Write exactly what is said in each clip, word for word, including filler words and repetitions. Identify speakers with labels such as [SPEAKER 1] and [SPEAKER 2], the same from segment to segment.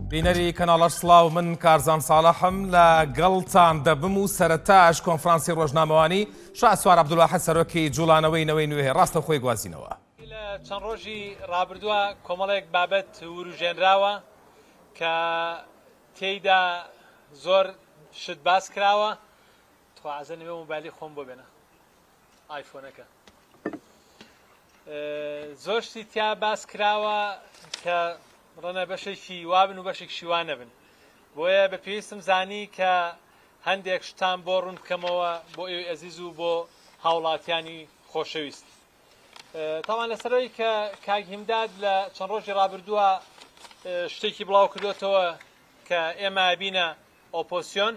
[SPEAKER 1] بینەری کەناڵەش سڵاو من کارزان ساڵەحم لە گەڵتان دەبم و سەرەتاش کۆنفرانسی ڕۆژنامەوانی شاسوار عەبدوڵواحید سەرۆکی جوڵانەوەی نەوەی نوێ ڕاستە خۆی گوازینەوە.
[SPEAKER 2] لە چەند ڕۆژی ڕابردووە کۆمەڵێک بابەت وروژێنراوە کە تێیدا زۆر شت باس کراوە. توازە نوێ مۆبایلی خۆم بۆ بێنە ئایفۆنەکە زۆر شتی تیا باس کراوە کە ڕەنە بەشێکی وابن و بەشێکی وان نەبن. بۆیە بە پێویستم زانی کە هەندێک شتان بۆ ڕوون بکەمەوە بۆ ئێوەی ئەزیز و بۆ هاوڵاتیانی خۆشەویست. تاوان لەسەرەوەی کە کاگهیمداد لە چەند ڕۆژی ڕابردووە شتێکی بڵاو کردوێتەوە کە ئێمە بینە ئۆپۆسیۆن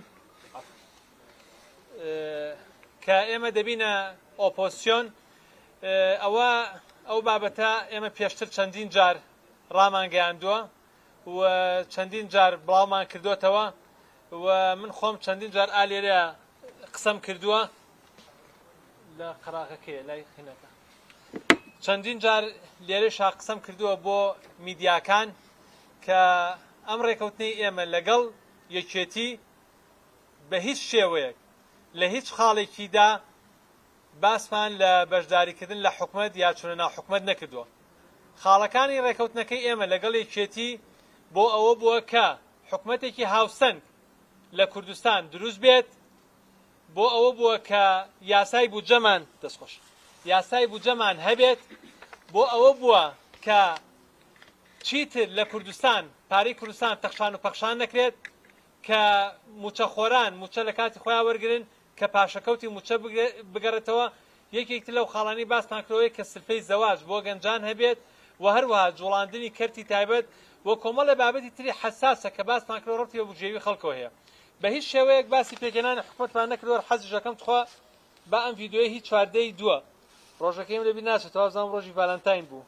[SPEAKER 2] کە ئێمە دەبینە ئۆپۆسیۆن ئەوە ئەو بابەتە ئێمە پێشتر چەندین جار ڕامان گەیاندووە و چەندین جار بڵاومان کردوێتەوە و من خۆم چەندین جار ئالێرە قسەم کردووە لە قەراغەکەیە لای خینەکە چەندین جار لێرەشا قسەم کردووە بۆ میدیاکان کە ئەم ڕێکەوتنەی ئێمە لەگەڵ یەکێتی بە هیچ شێوەیەک لە هیچ خاڵێکیدا باسمان لە بەشداریکردن لە حکومەت یا چونە ناو حکومەت نەکردووە. خاڵەکانی ڕێکەوتنەکەی ئێمە لەگەڵ یەکێتی بۆ ئەوە بووە کە حکومەتێکی هاوسەنگ لە کوردستان دروست بێت، بۆ ئەوە بووە کە یاسای بودجەمان دەستخۆش یاسای بودجەمان هەبێت، بۆ ئەوە بووە کە چیتر لە کوردستان پارەی کوردستان تەخشان و پەخشان نەکرێت، کە موچەخۆران موچە لە کاتی خۆیان وەرگرن، کە پاشەکەوتی موچە بگەڕێتەوە. یەکێکتر لەو خاڵانی باسمان کردەوەی کە سلفەی زەواج بۆ گەنجان هەبێت و هەروەها جوڵاندنی کەرتی تایبەت بۆ کۆمەڵە بابەتی تری حەساسە کە باسمان کردەوە ڕەتی بە بودجێوی خەڵکەوە هەیە. بە هیچ شێوەیەک باسی پێگەێنانی حکومەتمان نەکردەوە. حەزی دەکەم توخوا بە ئەم ڤیدیۆیە هیچ چواردەی دووە ڕۆژەکەیم لەبیر ناچێت تەوازام ڕۆژی ڤالەنتاین بوو.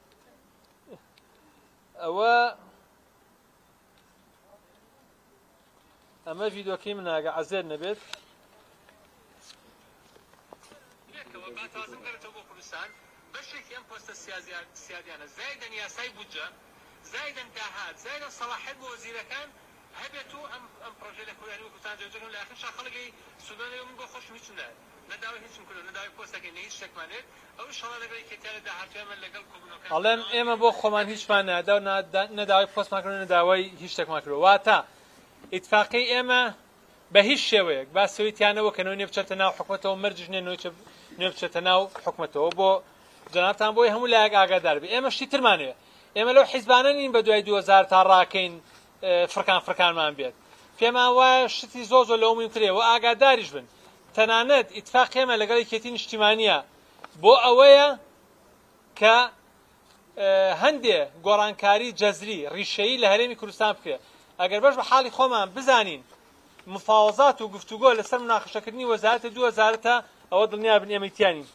[SPEAKER 2] ئەوە ئەمە ڤیدیۆکەی من ئاگە عەزێر نەبێت بەشێکی ئەم پۆستە سیادیانە زایدەن یاسای بودجە زایدەن داهات زایدەن سەلاحیەت بۆ وەزیرەکان هەبێت و ئەم ئەم پرۆژەی لە کوردانی کوردستان جێبەجێکردن لە ئاخر شا خەڵکی سودانەوە من بۆ خۆشم هیچم نایە نەداوای هیچم کردو نەداوای پۆستەکەی نە هیچ شتێکمانێت ئەو ئینشاڵڵا لەگەڵ یەکێتیانە داهاتوێمە لەگەڵ کۆبوونەوەکان ئەڵێم ئێمە بۆ خۆمان هیچمان نەدا و نەداوای پۆستمان کردو نەداوای هیچ شتێکمان کردو. واتە ئیتفاقی ئێمە بە هیچ شێوەیەک باسەوەیتیانەوە کە نوێ بچێتە ناو حکومەتەوە مەرجش نێ نوێ بچێتە ناو حکومەتەوە بۆ جەنابتان بۆی هەموو لایەک ئاگادار بێ. ئێمە شتی ترمانەیە، ئێمە لەو حیزبانە نین بە دوای دوو هەزار تا ڕاکەین فرکان فرکانمان بێت. پێمان وایە شتی زۆ زۆر لەو میوترێ و ئاگاداریش بن. تەنانەت ئیتفاق ئێمە لەگەڵ یەکێتی نیشتیمانیە بۆ ئەوەیە کە هەندێ گۆڕانکاری جەزری ڕیشەیی لە هەرێمی کوردستان بکرێت. ئەگەر بەش بە حاڵی خۆمان بزانین مفاوەزات و گفتوگۆ لەسەر مناقەشەکردنی وەزارەتە دوو هەزارە ئەوە دڵنیا بن ئێمە تیانین.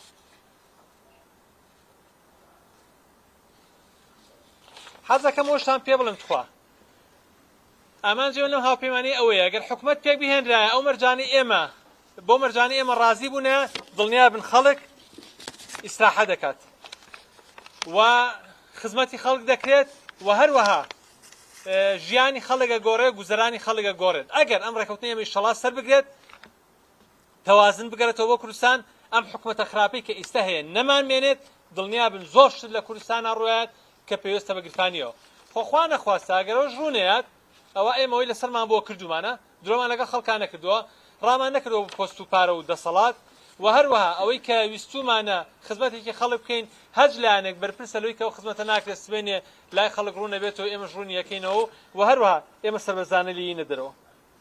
[SPEAKER 2] حەزەکەم ئەوشتان پێ بڵم توخوا ئامانجێ لەم هاوپەیمانەی ئەوەیە ئەگەر حکومەت پێک بهێنرایە ئەو مەرجانی ئێمە بۆ مەرجانی ئێمە ڕازی بوونە دڵنیا بن خەڵک ئیسراحە دەکات و خزمەتی خەڵک دەکرێت و هەروەها ژیانی خەڵکە گۆڕێت گوزەرانی خەڵکە گۆڕێت. ئەگەر ئەم ڕێکەوتنە ئێمە ئینشەڵڵا سەر بگرێت تەوازن بگەڕێتەوە بۆ کوردستان ئەم حکومەتە خراپەی کە ئێستا هەیە نەمانمێنێت دڵنیا بن زۆر شت لە کوردستانە ڕوات کە پێویستە بە گرفانیەوە. خۆخوا نەخواستە ئەگەرەوە ژوونەیەات ئەوە ئێمەوەی لەسەرمان بۆ کردومانە درۆمان لەگەڵ خەڵکان نەکردووە ڕامان نەکردەوە پۆست و پارە و دەسەڵات و هەروەها ئەوەی کە ویستومانە خزمەتێکی خەڵک بکەین هەج لایەنێک بەرپرسە لەوەی کە ئەو خزمەتە ناکرێت سبێنێ لای خەڵک ڕوو نەبێتەوە ئێمەش ڕوونی یەکەینەوە و هەروەها ئێمە سەربەرزانە لێی نەدەرەوە.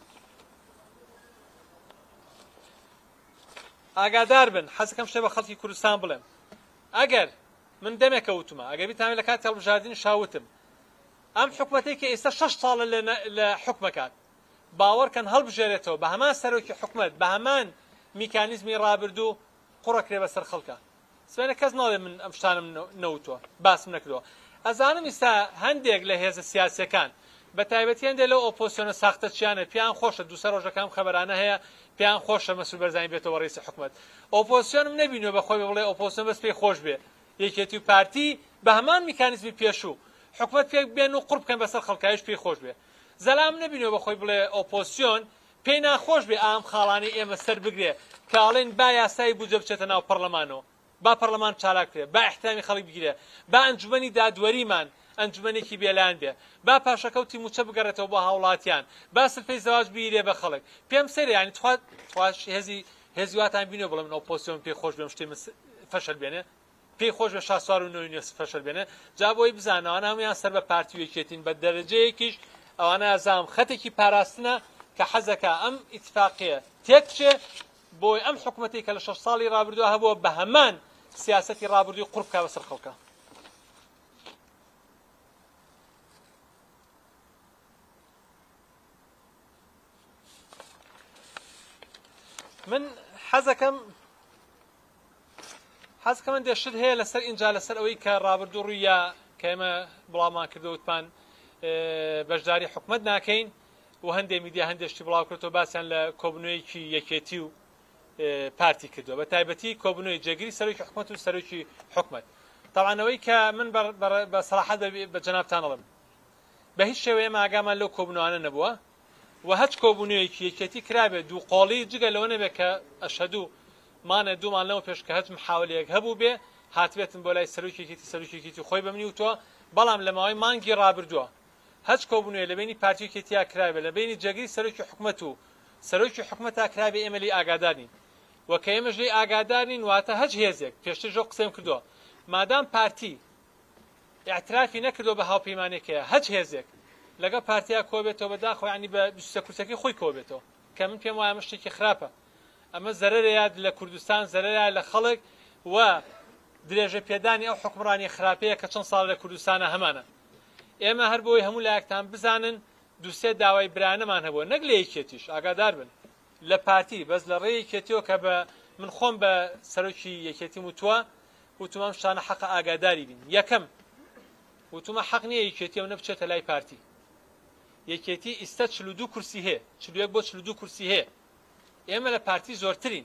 [SPEAKER 2] ئاگادار بن حەزەکەم شتێ بە خەڵکی کوردستان بڵێم ئەگەر من دەمێکە وتمە ئەگەر بیتانێت لە کاتی هەڵبژاردننی شاوتم ئەم حکومەتەی کە ئێستا شەش ساڵە لە حکومەکات باوەڕکەن هەڵبژێرێتەوە بە هەمان سەرۆکی حکومەت بە هەمان میکانیزمی ڕابردوو قوڕەکرێ بەسەر خەڵکە. سبێنە کەس ناڵێ من ئەم شتانم نەوتووە باسم نەکردەوە. ئەزانم ئێستا هەندێک لە هێزە سیاسیەکان بە تایبەتی هەندێک لەو ئۆپۆسیۆنە ساختە چیانە پێیان خۆشە دووسە ڕۆژەکان خەبەرانە هەیە پێیان خۆشە مەسوول بەرزانی بێتەوە ڕئیسی حکومەت. ئۆپۆسیۆنم نەبینەوە بە خۆی بڵێ ئۆپۆسیۆن بەس پێی خۆش بێ یەکێتی و پارتی بە هەمان میکانیزمی پێشوو حکومەت پێک بێن و قوڕ بکەن بەسەر خەڵکایش پێی خۆش بێ. زەلام نبینەوە بە خۆی بڵێ ئۆپۆسیۆن پێی ناخۆش بێ ئام خاڵانی ئێمە سەر بگرێ کاڵێن با یاسای بوجە بچێتە ناو پەرلەمانەوە با پەرلەمان چالاک بکرێ با احترامی خەڵک بگیرێ با ئەنجومەنی دادوەریمان ئەنجومەنێکی بێلان بێ با پاشەکەوتی موچە بگەڕێتەوە بۆ هاوڵاتیان با سلفەی زەواج بیرێ بە خەڵک پێم سەرێ ینی تواش هێزی هێزی واتان بینێ بڵێ من ئۆپۆسیۆن پێی خۆش بێم شتێ فەشل بێنێ پێی خۆش بە شاسوار و نۆی فەشل بێنێ جا بۆی بزانەوە هەمویان سەر بە پارتی وێکێتین بە دەرەجەیەکیش ئەوانە ئازام خەتێکی پاراستنە کە حەزەکە ئەم ئیتفاقیە تێکچێ بۆی ئەم حکوومەتی کە لە شەش ساڵی ڕابردووە هەبووە بە هەمان سیاسەتی ڕابردووی قورب کا بەسەر خەڵکە. من حەزەکەم حەزەکە من دێشت هەیە لەسەر ئینجا لەسەر ئەوەی کە ڕابردوو ڕوویە کە ئێمە بڵاومان کردەوتمان بەشداری حکومەت ناکەین و هەندێک میدیا هەندێشتی بڵاو کردەوە باسییان لە کۆبنەوەیەکی یەکێتی و پارتی کردەوە بە تایبەتی کۆبنەوەی جێگیری سەرۆکی حکومەت و سەرۆکی حکومەت تاوانەوەی کە من بە سەراحەت بە جەنابتان ئەڵێم بە هیچ شێوەیە ئاگامان لەو کۆبنەوانە نەبووە و هەچ کۆبنەوەیەکی یەکێتی کرابێت دوو قۆڵی جگە لەوە نەبێت کە ئەشهەدوو مانە دوومان لەوە پێش کە هەچ محاولەیەک هەبوو بێ هاتبێتن بۆ لای سەرۆکێتی سەرۆکێتی خۆی بەمنی وتووە بەڵام لە ماوەی مانگی ڕابردووە هەچ کۆبنەوەی لە بینی پارتیوکێتیا کرابێت لە بینی جێگیری سەرۆکی حکومەت و سەرۆکی حکومەتا کرابێ ئێمە لێی ئاگادارین و کە ئێمەش لێی ئاگادارین واتە هەچ هێزێک پێشتر ژۆ قسەم کردووە مادام پارتی ئاعترافی نەکردو بە هاوپەیمانێکەیە هەچ هێزێک لەگە پارتیا کۆبێتەوە بەداخۆ ینی بە دووسە کورسەکەی خۆی کۆبێتەوە کە من پێم وایە شتێکی خراپە ئەمە زەرەرەیە لە کوردستان زەرەرە لە خەڵک و درێژە پێدانی ئەو حکمڕانی خراپەیە کە چەند ساڵ لە کوردستانە هەمانە ئێمە هەر بۆی هەموو لایەکتان بزانن دووسێ داوای برانەمان هەبووە نەک لە یەکێتیش ئاگادار بن لە پارتی بەس لە ڕێی یەکێتیەوە کە بە من خۆم بە سەرۆکی یەکێتی وتووە وتومە شتانە حەق ئاگاداری بین یەکەم وتومە حەق نییە یەکێتیەوە نەبچێتە لای پارتی یەکێتی ئیستا چل و دوو کورسی هەیە چل و یەک بۆ چل و دوو کورسی هەیە ئێمە لە پارتی زۆرترین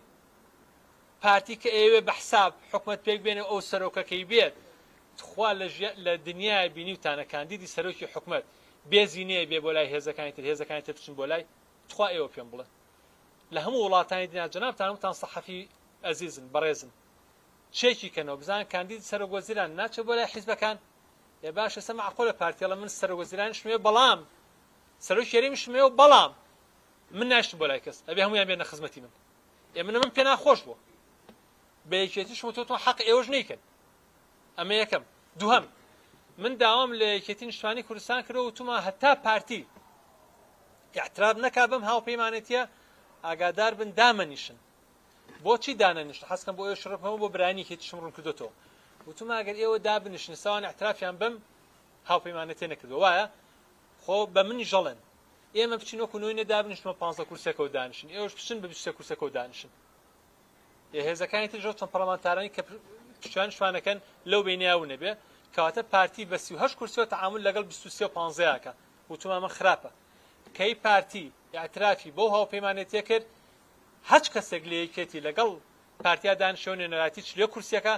[SPEAKER 2] پارتی کە ئێوێ بە حساب حکومەت پێک بێنێ ئەو سەرۆکەکەی بێت خوا لە دنیای بینیوتانە کاندیدی سەرۆکی حکومەت بێزینەیە بێ بۆ لای هێزەکانی تر هێزەکانی تر بچن بۆ لای تخوا ئێوە پێم بڵێن لە هەموو وڵاتانی دنیا جەنابتان وتان سەحەفی ئەزیزن بەڕێزن چێکی کەنەوە بزان کاندید سەرۆکوەزیران ناچێت بۆ لای حیزبەکان ێ باشە سە معقولە پارتیەڵە من سەرۆکوەزیرانی شمێ بەڵام سەرۆکی هەرێمی شمێ بەڵام من ناشتم بۆ لای کەس ئەبێ هەمویان بێنە خزمەتی من ئێ من من پێ ناخۆش بوو بە یەکێتیش وتۆ حەق ئێوەش نیکەن ئەمە یەکەم دووهەم من داوام لە یەکێتی نیشتوانی کوردستان کردەوە وتومە هەتا پارتی ئیعتراف نەکا بەم هاوپەیمانێتیە ئاگادار بن دامەنیشن بۆچی دانەنیشن حەزکەم بۆ ئێوە شڕپەمە بۆ برانی یەکێتیشم ڕوون کردوتەوە وتومە ئەگەر ئێوە دابنیشن ساوان ئیعترافیان بەم هاوپەیمانێتیە نەکردووە وایە خۆ بە منی ژەڵێن ئێمە بچین وەکو نوێنێ دابنیشنەوە پانزدە کورسێکەوە دانیشن ئێوەش بچن بە بیست کورسەکەەوە دانیشن هێزەکانی تر ژۆ چەند پەرلەمانتارانی کە پشتیوان شوانەکەن لەو بینیاو نەبێ کەواتە پارتی بە سی و هەشت کورسیەوە تەعامل لەگەڵ بیست و سێ و پانزەیەکە وتومە من خراپە کەی پارتی ئیعترافی بۆ هاوپەیمانێتیە کرد هەچ کەسێک لە یەکێتی لەگەڵ پارتیا دانیشتەوە نوێنەراتی چلێ کورسیەکە